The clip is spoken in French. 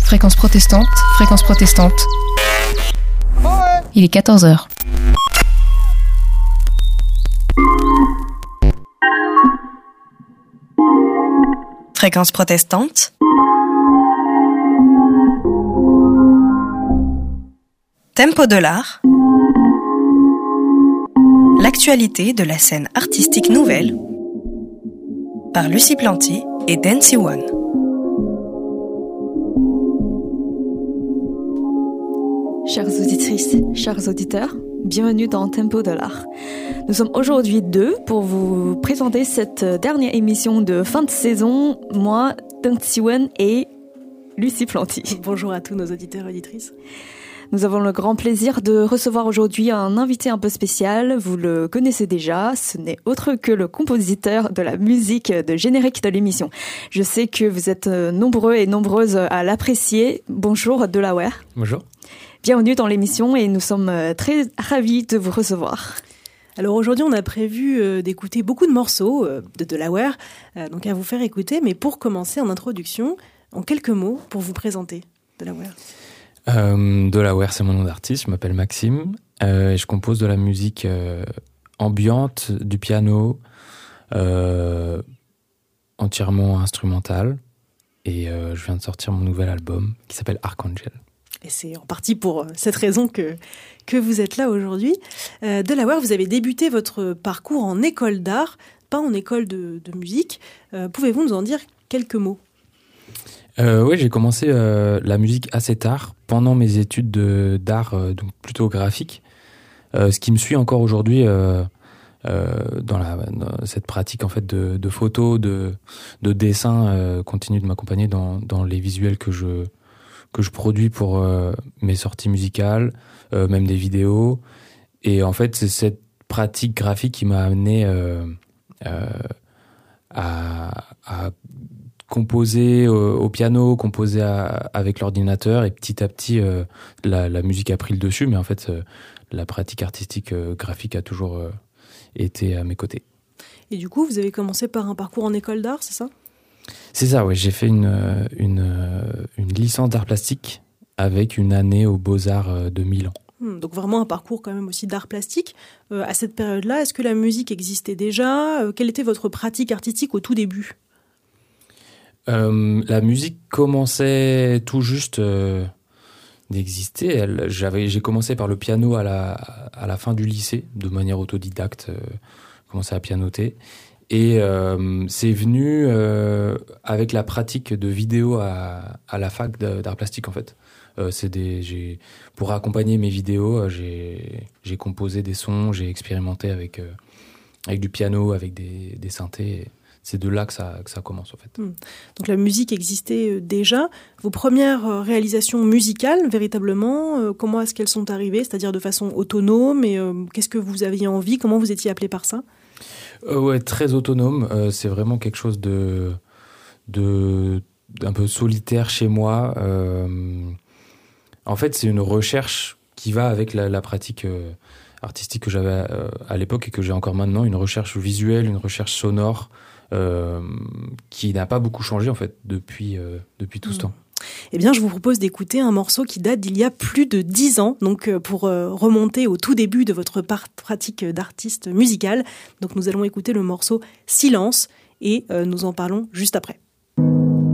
Fréquence protestante, fréquence protestante. Il est 14h. Fréquence protestante. Tempo de l'art. L'actualité de la scène artistique nouvelle par Lucie Planty et Dancy One. Chères auditrices, chers auditeurs, bienvenue dans Tempo de l'art. Nous sommes aujourd'hui deux pour vous présenter cette dernière émission de fin de saison. Moi, Dancy One et Lucie Planty. Bonjour à tous nos auditeurs et auditrices. Nous avons le grand plaisir de recevoir aujourd'hui un invité un peu spécial. Vous le connaissez déjà, ce n'est autre que le compositeur de la musique de générique de l'émission. Je sais que vous êtes nombreux et nombreuses à l'apprécier. Bonjour Delaware. Bonjour. Bienvenue dans l'émission et nous sommes très ravis de vous recevoir. Alors aujourd'hui, on a prévu d'écouter beaucoup de morceaux de Delaware, donc à vous faire écouter. Mais pour commencer, en introduction, en quelques mots, pour vous présenter Delaware. Delaware, c'est mon nom d'artiste, je m'appelle Maxime, et je compose de la musique ambiante, du piano, entièrement instrumental, et je viens de sortir mon nouvel album qui s'appelle Archangel. Et c'est en partie pour cette raison que vous êtes là aujourd'hui. Delaware, vous avez débuté votre parcours en école d'art, pas en école de musique. Pouvez-vous nous en dire quelques mots ? Oui, j'ai commencé la musique assez tard, pendant mes études d'art, donc plutôt graphique. Ce qui me suit encore aujourd'hui dans cette pratique en fait de photo, de dessin, continue de m'accompagner dans les visuels que je produis pour mes sorties musicales, même des vidéos. Et en fait, c'est cette pratique graphique qui m'a amené à composer au piano, composer avec l'ordinateur, et petit à petit la musique a pris le dessus, mais en fait la pratique artistique graphique a toujours été à mes côtés. Et du coup, vous avez commencé par un parcours en école d'art, c'est ça ? C'est ça, oui. J'ai fait une licence d'art plastique avec une année aux Beaux-Arts de Milan. Donc vraiment un parcours quand même aussi d'art plastique. À cette période-là, est-ce que la musique existait déjà ? Quelle était votre pratique artistique au tout début ? La musique commençait tout juste d'exister. J'ai commencé par le piano à la fin du lycée, de manière autodidacte, commencé à pianoter. Et c'est venu avec la pratique de vidéo à la fac d'art plastique en fait. Pour accompagner mes vidéos, j'ai composé des sons, j'ai expérimenté avec du piano, avec des synthés. C'est de là que ça commence en fait. Donc la musique existait déjà. Vos premières réalisations musicales, véritablement, comment est-ce qu'elles sont arrivées ? C'est-à-dire de façon autonome, et qu'est-ce que vous aviez envie ? Comment vous étiez appelé par ça ? Ouais, très autonome. C'est vraiment quelque chose de un peu solitaire chez moi. En fait, c'est une recherche qui va avec la pratique artistique que j'avais à l'époque et que j'ai encore maintenant. Une recherche visuelle, une recherche sonore qui n'a pas beaucoup changé en fait depuis tout ce temps. Eh bien, je vous propose d'écouter un morceau qui date d'il y a plus de 10 ans, donc pour remonter au tout début de votre pratique d'artiste musical. Donc nous allons écouter le morceau Silence et nous en parlons juste après.